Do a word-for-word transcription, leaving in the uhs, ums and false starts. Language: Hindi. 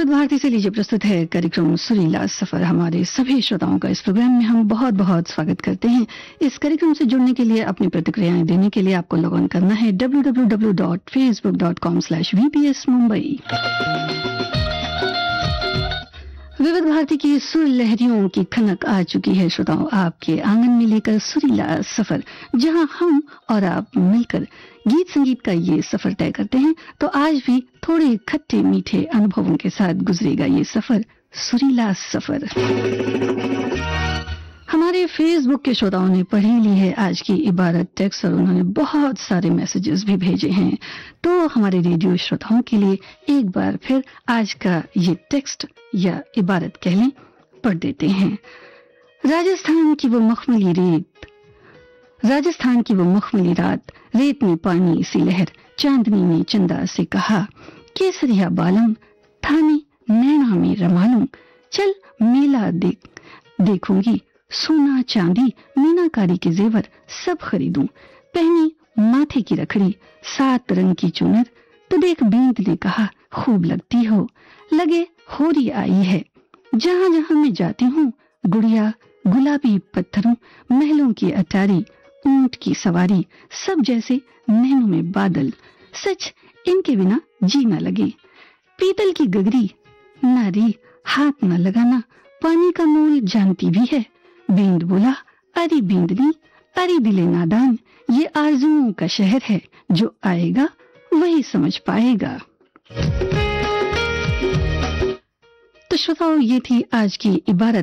विविध भारती से लीजिए प्रस्तुत है कार्यक्रम सुरीला सफर। हमारे सभी श्रोताओं का इस प्रोग्राम में हम बहुत बहुत स्वागत करते हैं। इस कार्यक्रम से जुड़ने के लिए, अपनी प्रतिक्रियाएं देने के लिए आपको लॉग ऑन करना है W W W dot Facebook dot com slash V P S Mumbai. विविध भारती की सुर लहरियों की खनक आ चुकी है श्रोताओं, आपके आंगन में लेकर सुरीला सफर, जहां हम और आप मिलकर गीत संगीत का ये सफर तय करते हैं। तो आज भी थोड़े खट्टे मीठे अनुभवों के साथ गुजरेगा ये सफर, सुरीला सफर। हमारे फेसबुक के श्रोताओं ने पढ़ी ली है आज की इबारत टेक्स्ट और उन्होंने बहुत सारे मैसेजेस भी भेजे हैं। तो हमारे रेडियो श्रोताओं के लिए एक बार फिर आज का ये टेक्स्ट या इबारत कह लें पढ़ देते हैं। राजस्थान की वो मखमली रेत, राजस्थान की वो मखमली रात, रेत में पानी सी लहर, चांदनी ने चंदा से कहा, केसरिया बालम थाने नैना में रमालूं, चल मेला देख देखूंगी, सोना चांदी मीनाकारी के जेवर सब खरीदूं, पहनी माथे की रखड़ी सात रंग की चुनर, तो देख बींद ने कहा, खूब लगती हो, लगे होरी आई है, जहां जहां मैं जाती हूँ गुड़िया, गुलाबी पत्थरों, महलों की अटारी, ऊंट की सवारी, सब जैसे नैनों में बादल, सच इनके बिना जी न लगे, पीतल की गगरी नारी, हाथ न लगाना, पानी का मोल जानती भी है। बींद बोला, अरे बींदनी, अरे दिले नादान, ये आरजुओं का शहर है, जो आएगा वही समझ पाएगा। तो श्रोताओं, ये थी आज की इबारत